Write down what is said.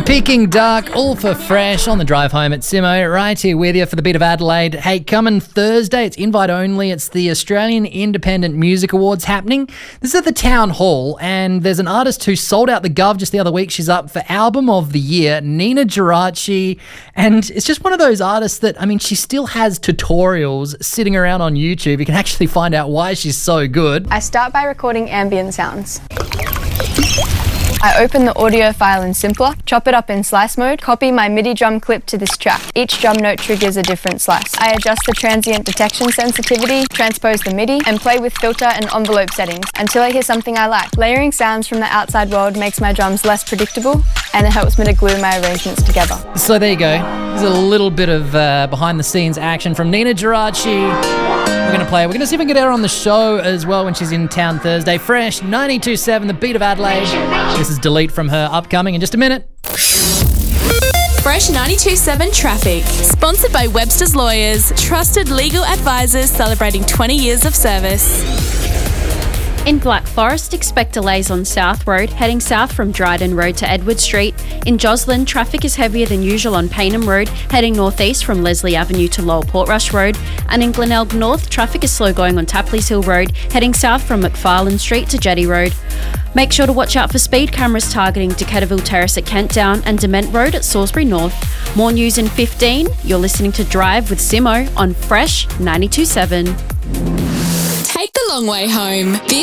Peking Dark, all for Fresh on the drive home at Simo, right here with you for the Beat of Adelaide. Hey, coming Thursday, it's invite only. It's the Australian Independent Music Awards happening. This is at the Town Hall, and there's an artist who sold out the Gov just the other week. She's up for Album of the Year, Nina Geraci, and it's just one of those artists that, I mean, she still has tutorials sitting around on YouTube. You can actually find out why she's so good. I start by recording ambient sounds. I open the audio file in Simpler, chop it up in slice mode, copy my MIDI drum clip to this track. Each drum note triggers a different slice. I adjust the transient detection sensitivity, transpose the MIDI, and play with filter and envelope settings until I hear something I like. Layering sounds from the outside world makes my drums less predictable, and it helps me to glue my arrangements together. So there you go. There's a little bit of behind the scenes action from Nina Geraci. We're going to see if we can get her on the show as well when she's in town Thursday. Fresh 92.7, the Beat of Adelaide. This is Delete from her, upcoming in just a minute. Fresh 92.7 Traffic. Sponsored by Webster's Lawyers, trusted legal advisors celebrating 20 years of service. In Black Forest, expect delays on South Road, heading south from Dryden Road to Edward Street. In Joslin, traffic is heavier than usual on Paynham Road, heading northeast from Leslie Avenue to Lowell Portrush Road. And in Glenelg North, traffic is slow going on Tapleys Hill Road, heading south from McFarlane Street to Jetty Road. Make sure to watch out for speed cameras targeting Decatterville Terrace at Kent Down and Dement Road at Salisbury North. More news in 15. You're listening to Drive with Simo on Fresh 92.7. Take the long way home.